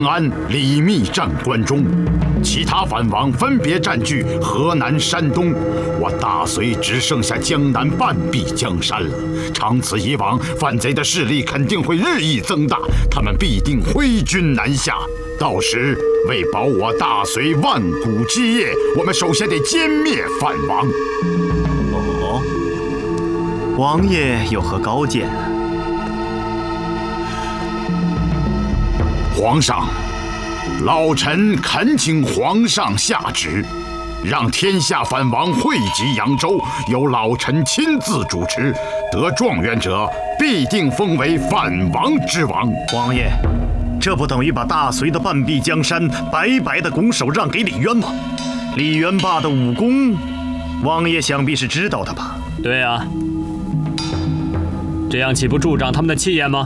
安、李密战关中，其他藩王分别占据河南、山东，我大隋只剩下江南半壁江山了。长此以往，反贼的势力肯定会日益增大，他们必定挥军南下。到时为保我大隋万古基业，我们首先得歼灭藩王。 哦，王爷有何高见呢？ 皇上，老臣恳请皇上下旨，让天下藩王汇集扬州，由老臣亲自主持。得状元者，必定封为藩王之王。 王爷，这不等于把大隋的半壁江山白白的拱手让给李渊吗？李元霸的武功，王爷想必是知道的吧？ 对啊，这样岂不助长他们的气焰吗？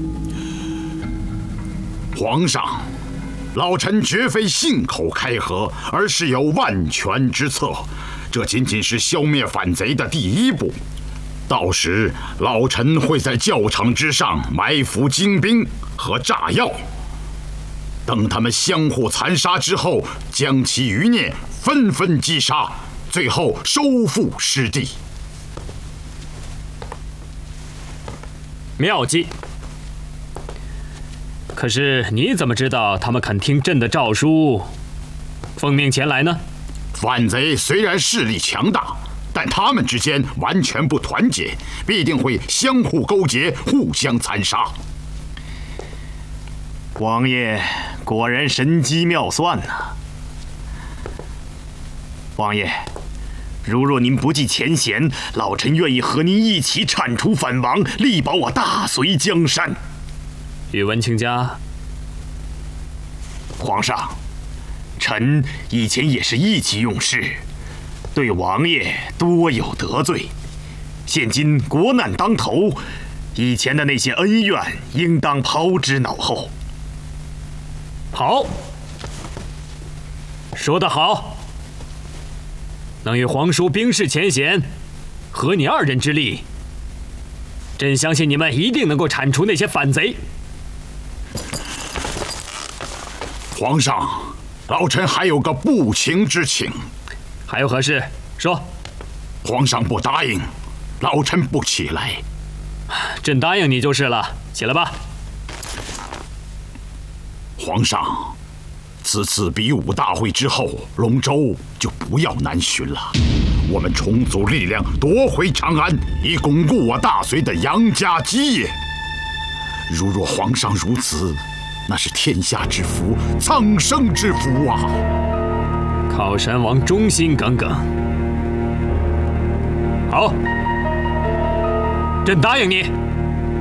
皇上，老臣绝非信口开河，而是有万全之策。这仅仅是消灭反贼的第一步。到时，老臣会在教场之上埋伏精兵和炸药，等他们相互残杀之后，将其余孽纷纷击杀，最后收复失地。 妙计。 可是你怎么知道他们肯听朕的诏书，奉命前来呢？ 反贼虽然势力强大，但他们之间完全不团结，必定会相互勾结，互相残杀。 王爷果然神机妙算呐！王爷，如若您不计前嫌，老臣愿意和您一起铲除反王，力保我大隋江山。 宇文卿家， 皇上，臣以前也是意气用事，对王爷多有得罪。现今国难当头，以前的那些恩怨应当抛之脑后。 好，说得好，能与皇叔冰释前嫌，合你二人之力，朕相信你们一定能够铲除那些反贼。 皇上，老臣还有个不情之请。 还有何事？说。 皇上不答应，老臣不起来。 朕答应你就是了，起来吧。 皇上，此次比武大会之后，龙舟就不要南巡了。我们重组力量，夺回长安，以巩固我大隋的杨家基业。如若皇上如此， 那是天下之福，苍生之福啊！ 靠山王忠心耿耿。好，朕答应你。